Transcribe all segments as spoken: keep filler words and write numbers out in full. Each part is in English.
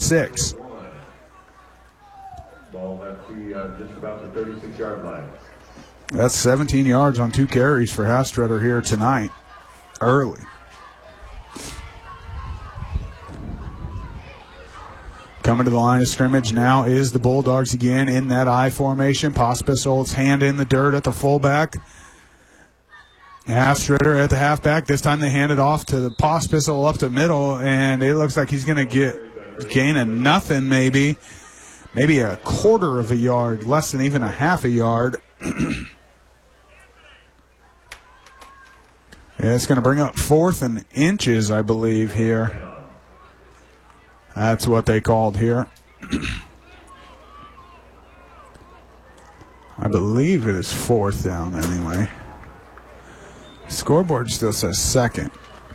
six. Ball at the, uh, just about the thirty-six-yard line. That's seventeen yards on two carries for Hastretter here tonight, early. Coming to the line of scrimmage now is the Bulldogs again in that I formation. Pospisil's hand in the dirt at the fullback. Hastretter at the halfback. This time they hand it off to the Pospisil up the middle, and it looks like he's going to get gain of nothing maybe. Maybe a quarter of a yard, less than even a half a yard. Yeah, it's going to bring up fourth and inches, I believe, here. That's what they called here. I believe it is fourth down anyway. Scoreboard still says second.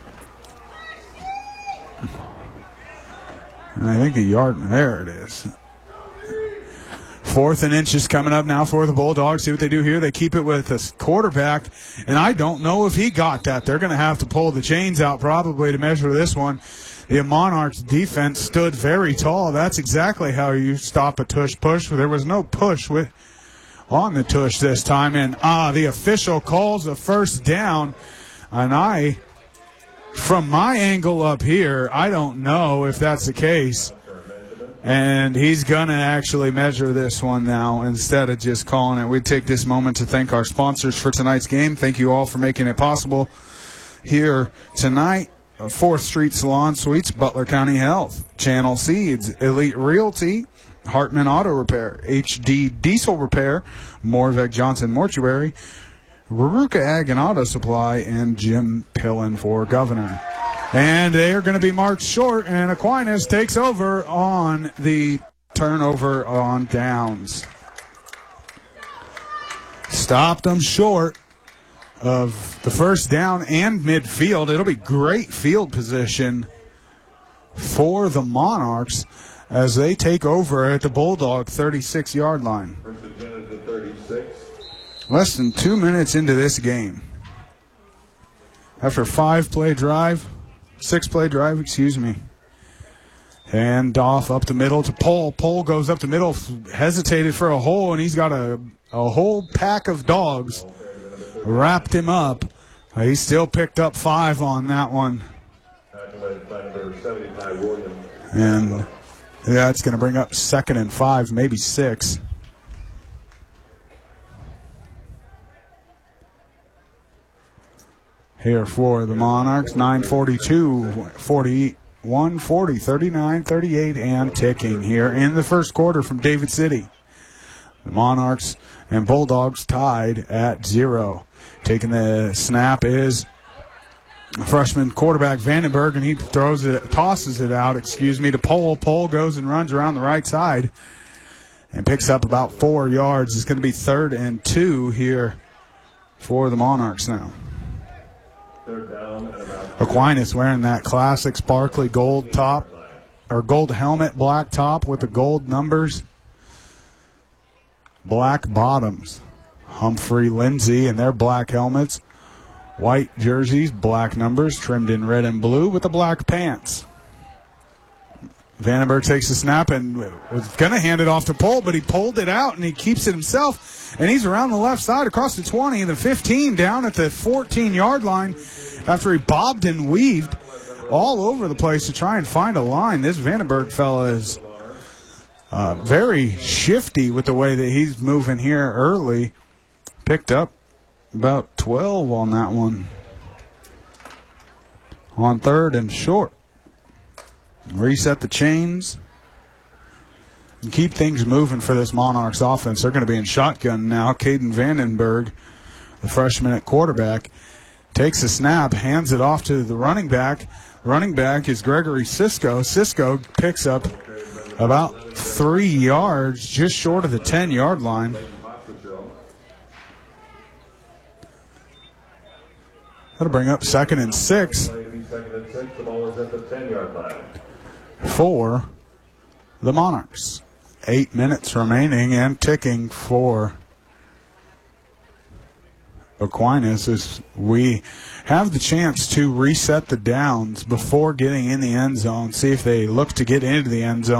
And I think the yard, there it is. Fourth and inches coming up now for the Bulldogs. See what they do here. They keep it with the quarterback, and I don't know if he got that. They're going to have to pull the chains out probably to measure this one. The Monarchs defense stood very tall. That's exactly how you stop a tush push. There was no push with on the tush this time, and ah, the official calls a first down. And I, from my angle up here, I don't know if that's the case. And he's going to actually measure this one now instead of just calling it. We take this moment to thank our sponsors for tonight's game. Thank you all for making it possible here tonight. fourth Street Salon Suites, Butler County Health, Channel Seeds, Elite Realty, Hartman Auto Repair, H D Diesel Repair, Morvec Johnson Mortuary, Ruruka Ag and Auto Supply, and Jim Pillen for Governor. And they are going to be marked short, and Aquinas takes over on the turnover on downs. Stopped them short of the first down and midfield. It'll be great field position for the Monarchs as they take over at the Bulldog thirty-six-yard line. Less than two minutes into this game. After a five-play drive, six-play drive, excuse me. Hand off up the middle to Pole. Pole goes up the middle, hesitated for a hole, and he's got a, a whole pack of dogs wrapped him up. Uh, he still picked up five on that one. And yeah, it's going to bring up second and five, maybe six. Here for the Monarchs, nine forty-two, forty-one, forty, thirty-nine, thirty-eight, and ticking here in the first quarter from David City. The Monarchs and Bulldogs tied at zero. Taking the snap is freshman quarterback Vandenberg, and he throws it, tosses it out, excuse me, to Pole. Pole goes and runs around the right side and picks up about four yards. It's going to be third and two here for the Monarchs now. Aquinas wearing that classic sparkly gold top, or gold helmet, black top with the gold numbers, black bottoms. Humphrey, Lindsay, and their black helmets. White jerseys, black numbers, trimmed in red and blue with the black pants. Vandenberg takes the snap and was going to hand it off to Pole, but he pulled it out and he keeps it himself. And he's around the left side across the twenty, the fifteen, down at the fourteen-yard line after he bobbed and weaved all over the place to try and find a line. This Vandenberg fella is uh, very shifty with the way that he's moving here early. Picked up about twelve on that one. On third and short. Reset the chains. And keep things moving for this Monarchs offense. They're going to be in shotgun now. Caden Vandenberg, the freshman at quarterback, takes a snap, hands it off to the running back. Running back is Gregory Cisco. Cisco picks up about three yards, just short of the ten-yard line. That'll bring up second and six for the Monarchs. Eight minutes remaining and ticking for Aquinas as we have the chance to reset the downs before getting in the end zone, see if they look to get into the end zone.